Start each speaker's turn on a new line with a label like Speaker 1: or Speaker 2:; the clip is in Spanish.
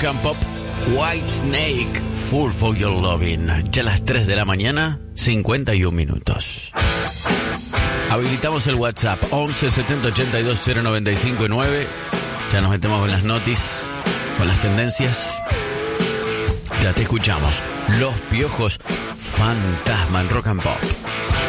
Speaker 1: Rock and Pop, White Snake, Fool for Your Loving. Ya a las 3 de la mañana, 51 minutos. Habilitamos el WhatsApp 11 70 82 095 9. Ya nos metemos con las notis, con las tendencias. Ya te escuchamos. Los Piojos, Fantasma en Rock and Pop.